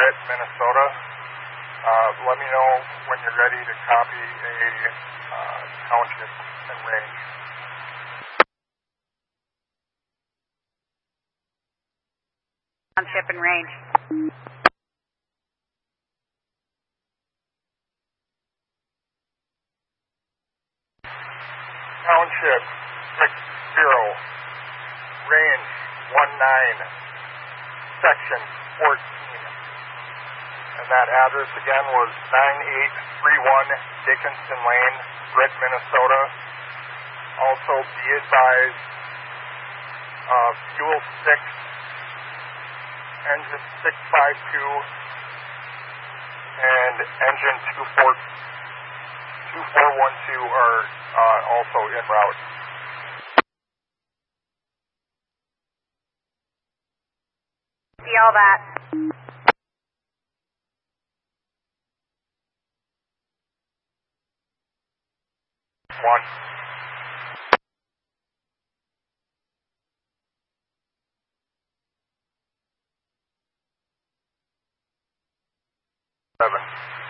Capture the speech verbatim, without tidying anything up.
Britt, Minnesota. Uh, let me know when you're ready to copy a uh, township and range. Township and range. Township six zero, range one nine, section fourteen. And that address again was nine eight three one Dickinson Lane, Britt, Minnesota. Also be advised, uh, fuel six, engine six five two, and engine two four one two are uh, also en route. See all that. One. Seven.